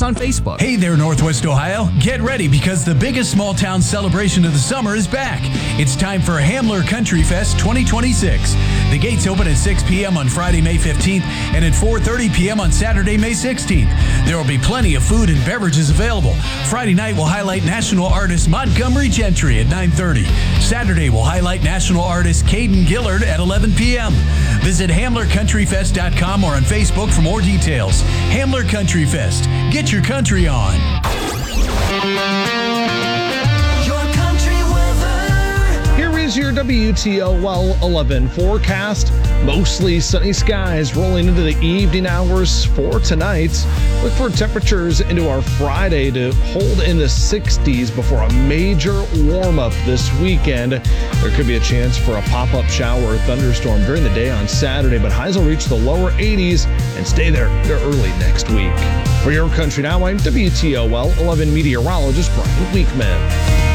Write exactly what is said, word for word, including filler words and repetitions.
on Facebook. Hey there, Northwest Ohio. Get ready because the biggest small town celebration of the summer is back. It's time for Hamler Country Fest twenty twenty-six. The gates open at six p.m. on Friday, May fifteenth and at four thirty p.m. on Saturday, May sixteenth. There will be plenty of food and beverages available. Friday night will highlight national artist Montgomery Gentry at nine thirty. Saturday will highlight national artist Caden Gillard at eleven p.m. Visit hamler country fest dot com or on Facebook for more details. Hamler Country Fest. Get your country on. Your country weather. Here is your W T O L eleven forecast. Mostly sunny skies rolling into the evening hours for tonight. Look for temperatures into our Friday to hold in the sixties before a major warm-up this weekend. There could be a chance for a pop-up shower or thunderstorm during the day on Saturday, but highs will reach the lower eighties and stay there early next week. For Your Country Now, I'm W T O L eleven meteorologist Brian Weekman.